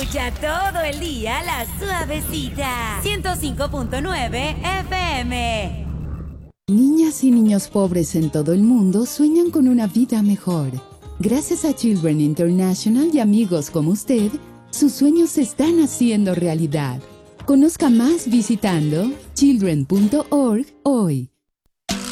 Escucha todo el día la suavecita. 105.9 FM. Niñas y niños pobres en todo el mundo sueñan con una vida mejor. Gracias a Children International y amigos como usted, sus sueños se están haciendo realidad. Conozca más visitando children.org hoy.